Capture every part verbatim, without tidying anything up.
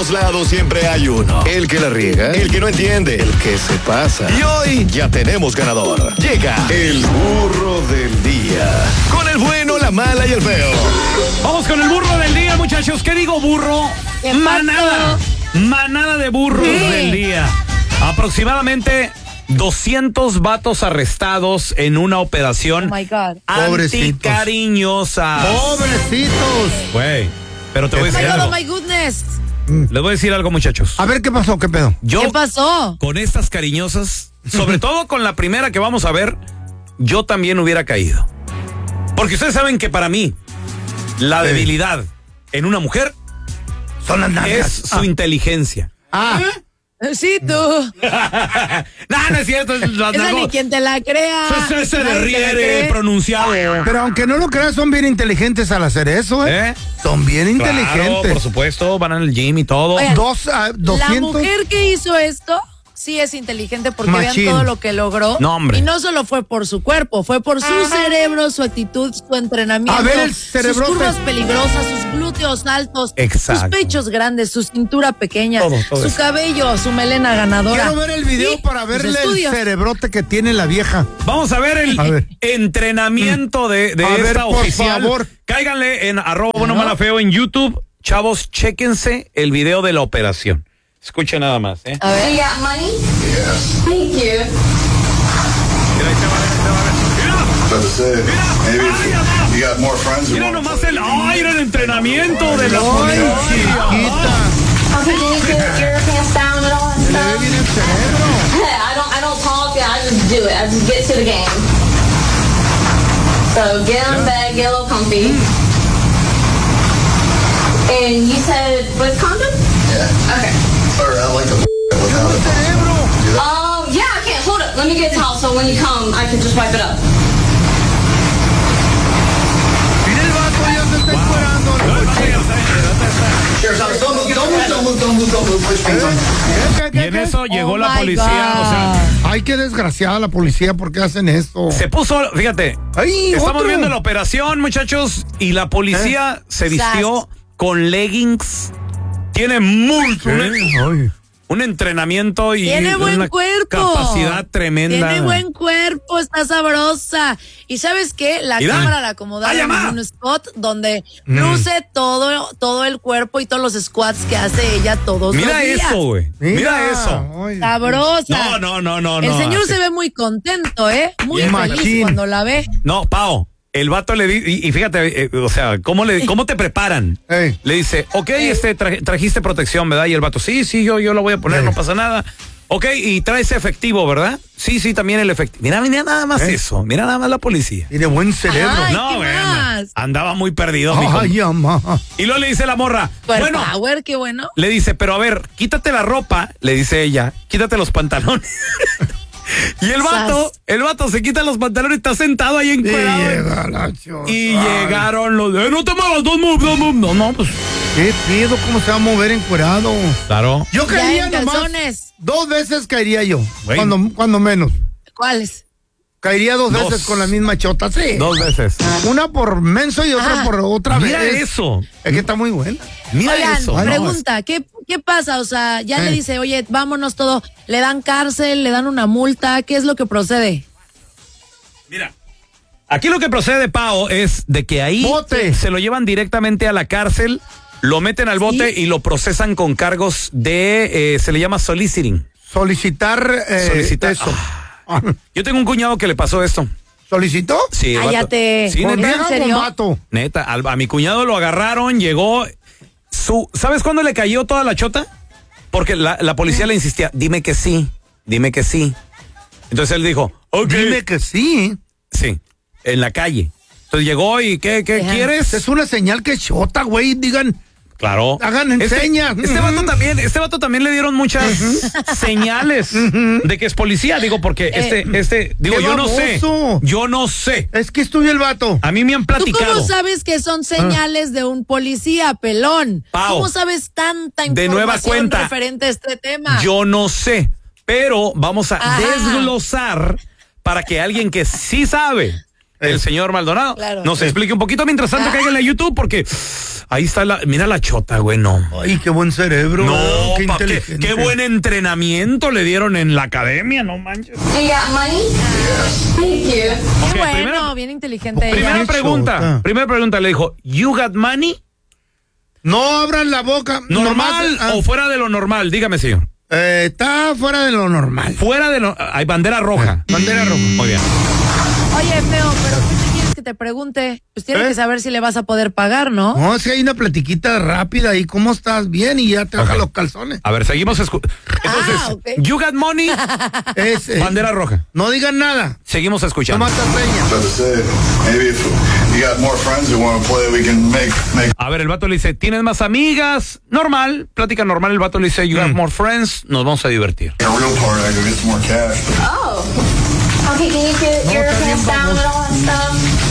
todos lados siempre hay uno. El que la riega, el que no entiende, el que se pasa. Y hoy ya tenemos ganador. Llega el burro del día. Con el bueno, la mala y el feo. Vamos con el burro del día, muchachos. ¿Qué digo burro? Manada. Manada de burros sí. del día. Aproximadamente doscientos vatos arrestados en una operación oh my God. anticariñosa. Pobrecitos. Güey, pero te voy a decir oh algo. Oh my goodness. Les voy a decir algo, muchachos. A ver, ¿qué pasó? ¿Qué pedo? Yo, ¿Qué pasó? Con estas cariñosas, sobre todo con la primera que vamos a ver, yo también hubiera caído. Porque ustedes saben que para mí, la debilidad en una mujer son las nalgas. Es su ah. inteligencia. Ah. ¿Eh? Sí, tú. no, no es cierto. Es la, Esa ni quien te la crea. Ese se derriere pronunciado. Pero aunque no lo creas, son bien inteligentes al hacer eso, ¿eh? ¿Eh? Son bien inteligentes. Claro, por supuesto, van al gym y todo. Oigan, Dos, uh, doscientos... La mujer que hizo esto sí es inteligente porque Machín. vean todo lo que logró. No, hombre. Y no solo fue por su cuerpo, fue por su cerebro, su actitud, su entrenamiento. A ver, el cerebro. Sus curvas peligrosas, sus glúteos altos, exacto. sus pechos grandes, su cintura pequeña, todo, todo su eso. cabello, su melena ganadora. Quiero ver el video sí, para verle el cerebrote que tiene la vieja. Vamos a ver el a ver. entrenamiento de, de a esta ver, por oficial. favor. Cáiganle en arroba bueno mala feo en YouTube. Chavos, chéquense el video de la operación. Escuchen nada más, ¿eh? A ver. You got money? Yes. Thank you. Mira, you got more friends. Mira nomás el, ay, era el entrenamiento de la Ay, chiquita. Okay, can you put your pants down and all that Se le ve bien el cerebro. I don't, I don't talk, I just do it. I just get to the game. So get on bed, get a little comfy. And you said with condom? Yeah. Okay. Or I like a without El it. cerebro. Um, yeah, I can't. Hold up. Let me get a towel so when you come, I can just wipe it up. Mira el vato, ya se está encuerando. Don't move, don't move, don't move, don't move, don't move. Put your pants on. Y en eso llegó Oh la my policía, God. o sea, Ay, qué desgraciada la policía, ¿por qué hacen esto? se puso, fíjate, Ay, estamos otro. viendo la operación, muchachos, y la policía ¿Eh? se vistió con leggings. Tiene muy Ay. un entrenamiento y Tiene buen una cuerpo. capacidad tremenda. Tiene buen cuerpo, está sabrosa. Y ¿sabes qué? La Mira. cámara la acomodaron Ay, ama. en un spot donde Mm. luce todo, todo el cuerpo y todos los squats que hace ella todos Mira los días. eso, güey. Mira, Mira eso. Ay. Sabrosa. No, no, no, no, El no. señor así- se ve muy contento, ¿eh? Muy Bien feliz machín. cuando la ve. No, Pao, el vato le di, y, y fíjate, eh, o sea, ¿cómo, le, ¿cómo te preparan? Ey. Le dice, ok, este, tra- trajiste protección, ¿verdad? Y el vato, sí, sí, yo, yo lo voy a poner, Ey. no pasa nada. Ok, y traes efectivo, ¿verdad? Sí, sí, también el efectivo. Mira, mira nada más ¿Eh? eso, mira nada más la policía. Tiene buen cerebro. Ay, No, ¿qué güey, más? andaba muy perdido, mijo. Ay, ama. Y luego le dice la morra, Super bueno, power, qué bueno. le dice, pero a ver, quítate la ropa, le dice ella, quítate los pantalones. Y el vato, Sas. el vato se quita los pantalones y está sentado ahí Y encuerado. llega la chota. Y Ay, llegaron los, eh, no te muevas, dos move, dos move. No, no, pues. ¿Qué pedo? ¿Cómo se va a mover encuerado? Claro. Yo Ya caería en nomás. calzones. Dos veces caería yo. Güey. Cuando, cuando menos. ¿Cuáles? Caería dos, Dos. veces con la misma chota, sí. Dos veces. Una por menso y otra Ah. por otra Mira vez. eso. Es que está muy buena. Mira Oigan, eso. No, pregunta, ¿qué, ¿qué pasa? O sea, ya Eh. le dice, oye, vámonos todo, le dan cárcel, le dan una multa, ¿qué es lo que procede? Mira. Aquí lo que procede, Pao, es de que ahí Bote. se lo llevan directamente a la cárcel, lo meten al bote y lo procesan con cargos de, eh, se le llama soliciting. Solicitar. Eh, Solicitar. Eso. Yo tengo un cuñado que le pasó esto. ¿Solicitó? Sí, el vato- Cállate. Sí, ¿Con neta. vieja o con serio? vato? Neta, al- a mi cuñado lo agarraron, llegó. Su, ¿Sabes cuándo le cayó toda la chota? Porque la, la policía le insistía, dime que sí, dime que sí. Entonces él dijo, ok. Dime que sí. Sí, en la calle. Entonces llegó y, ¿qué, qué Ajá. quieres? Es una señal que chota, güey. Digan, Claro. hagan Este- enseñas. Este, vato también, este vato también le dieron muchas señales de que es policía. Digo, porque este, este, digo, ¡Qué yo no sé. baboso! Yo no sé. Es que estudia el vato. A mí me han ¿Tú platicado. cómo sabes que son señales de un policía, pelón? Pao, ¿Cómo sabes tanta información de nueva cuenta, referente a este tema? Yo no sé, pero vamos a Ajá. desglosar para que alguien que sí sabe el señor Maldonado, Claro. nos Sí. explique un poquito. Mientras tanto, Ah. cáiganle a YouTube porque ahí está la, mira la chota, güey, no. Ay, qué buen cerebro. No, qué pa, qué, inteligente. qué buen entrenamiento le dieron en la academia, no manches. You got money? Thank you. Qué Ok, bueno, primera- bien inteligente Primera ella. pregunta, chota. primera pregunta le dijo, ¿you got money? No abran la boca. ¿Normal Nomás, ah, o fuera de lo normal? Dígame, señor. eh, está fuera de lo normal. Fuera de lo... Hay bandera roja. Bandera roja. Muy bien. Oye, feo, pero ¿qué te quieres que te pregunte? Pues tiene ¿Eh? que saber si le vas a poder pagar, ¿no? No, es que hay una platiquita rápida ahí. ¿Cómo estás? Bien, y ya te baja Ok. los calzones. A ver, seguimos escuchando. Entonces, Ah, ok. you got money, Es, eh, bandera roja. no digan nada. Seguimos escuchando. Nomás te señas. So to say, maybe if you got more friends who want to play, we can make make. A ver, el vato le dice, ¿tienes más amigas? Normal, plática normal. El vato le dice, you have more friends, nos vamos a divertir. A real party, I go get some more cash. Oh. Okay, can you get your pants down and all that stuff?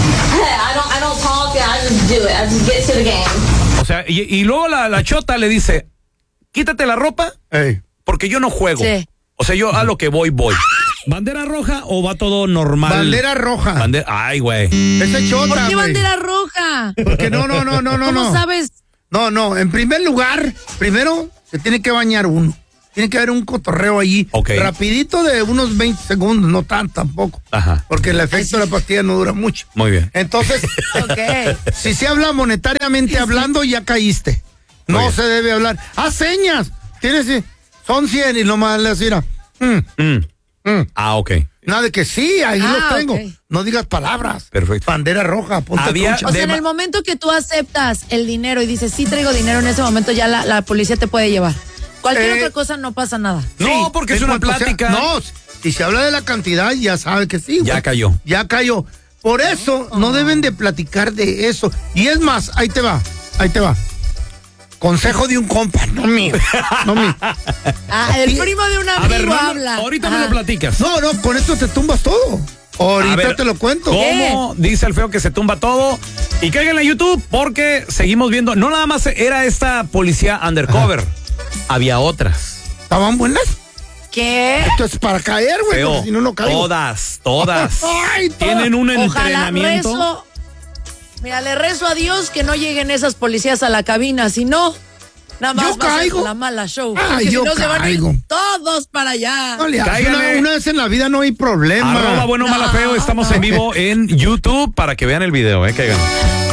I don't I don't talk, I just do it. I just get to the game. O sea, y, y luego la, la chota le dice, quítate la ropa Ey. porque yo no juego. Sí. O sea, yo a lo que voy, voy. ¿Bandera roja o va todo normal? Bandera roja. Bandera- Ay, güey. Ese chota, ¿Por qué güey. bandera roja? Porque no, no, no, no, no, ¿Cómo no. sabes? No, no. En primer lugar, primero se tiene que bañar uno. Tiene que haber un cotorreo allí. Ok. Rapidito de unos veinte segundos, no tan tampoco. Ajá. Porque el efecto de la pastilla no dura mucho. Muy bien. Entonces, Ok. si se habla monetariamente hablando, ya caíste. Muy No bien. se debe hablar. ¡Haz señas! Tienes, eh, son cien y nomás le decir, mm, Mm. mm. Ah, ok. Nada de que sí, ahí Ah, los tengo. ok. No digas palabras. Perfecto. Bandera roja, ponte Había- trucha. O sea, De en ma- el momento que tú aceptas el dinero y dices, sí traigo dinero, en ese momento ya la, la policía te puede llevar. Cualquier Eh, otra cosa no pasa nada. No, porque es en una cuanto sea- plática. no, si se habla de la cantidad, ya sabe que sí. Ya güey. cayó. Ya cayó. Por eso no deben de platicar de eso. Y es más, ahí te va, ahí te va. Consejo de un compa, no mío. No mío. Ah, el primo de un A amigo ver, no, no, habla. ahorita me Ajá. lo platicas. No, no, con esto te tumbas todo. Ahorita A ver, te lo cuento. ¿Cómo dice el feo que se tumba todo? Y cáiganle a YouTube porque seguimos viendo. No nada más era esta policía undercover. Había otras. ¿Estaban buenas? ¿Qué? Esto es para caer, güey, Feo. porque si no, no caigo. Todas, todas. Ay, todas. Tienen un Ojalá entrenamiento. rezo. Mira, le rezo a Dios que no lleguen esas policías a la cabina, si no, nada más Yo va a ser caigo. la mala show. Ay, Porque si yo no se van a ir caigo. todos para allá. No le hagas. Cáigale. Una, una vez en la vida no hay problema. Arroba bueno, No, mala, feo. Estamos no. en vivo en YouTube para que vean el video, eh. Caigan.